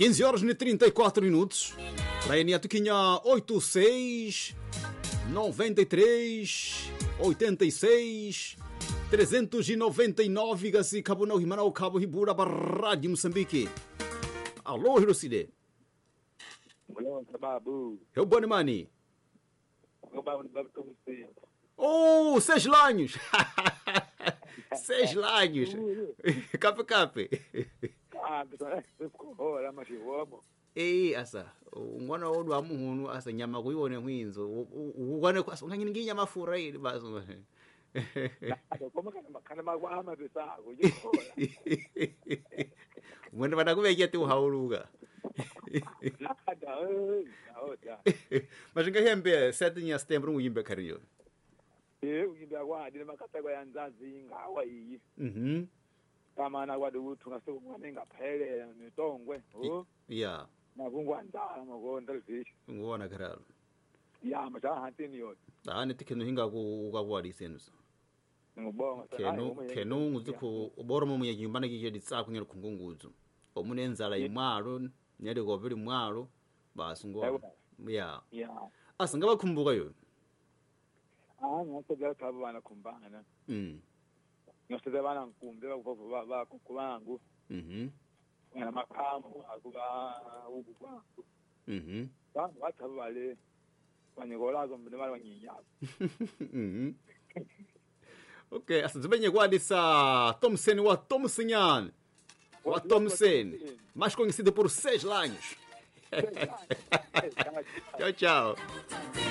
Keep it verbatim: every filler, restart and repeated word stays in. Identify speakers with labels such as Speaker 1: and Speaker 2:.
Speaker 1: quinze horas e trinta e quatro minutos. Rainha Tuquinha oitenta e seis, noventa e três, oitenta e seis, trezentos e noventa e nove. Gasi Cabo Não Rimanau Cabo Ribura Rádio Moçambique. Alô, Hiroside.
Speaker 2: Alô, Babu.
Speaker 1: Eu bom mani.
Speaker 2: Eu babu babu como você.
Speaker 1: Oh, seis lanhos. Seis lanhos. Cape cape.
Speaker 2: Ah, você ficou ora, mas eu amo.
Speaker 1: Eh asa ngwana wodwa amuhunu asa nyama kuyone mwinzo ukwane kwasa ngingini nyama furai baso
Speaker 2: Como kana kana magwama besako yikhola.
Speaker 1: Mwene bana kubeke tu hauluka.
Speaker 2: Nada, eh, nada.
Speaker 1: Mas ngahembe sete de setembro uyimbe kariyo.
Speaker 2: Eh, uyimbe akwadi lemakatha yanzazi ngawa iyi.
Speaker 1: Mhm.
Speaker 2: Kama na kwadi ukuthi ngasekwane ngaphelela netongwe. Oh.
Speaker 1: Yeah.
Speaker 2: Nakungwandala makonda livishi.
Speaker 1: Ngona karalo.
Speaker 2: Ya majahantini yona.
Speaker 1: Dani tikeno hinga ku ukakwadi senuso.
Speaker 2: Ngibonga
Speaker 1: Kenu kenu nguzuko uboromo munye nyumbana kije ditsaku nyero kungunguzo. Omunenzala imwaro nyere gobiri mwaro basi ngona. Yeah.
Speaker 2: Yeah.
Speaker 1: Asa ngabakhumbuka yo.
Speaker 2: Ah, ngiyasebenzela thabo bana khumbana.
Speaker 1: Mm.
Speaker 2: Ngiyasebenzela bana nkumbe bakufova bakubangu.
Speaker 1: Mhm.
Speaker 2: Ngana makhambu akuba ukukwangu.
Speaker 1: Mhm.
Speaker 2: Bantu bathabo bale banyekolazo mbene bale banyinyaka.
Speaker 1: Mhm. Okay, asa zibenye kwadisa Thompson wa Thompsonyan. Wa Thompson. Mais conhecido por seis lanhos. Tchau, tchau.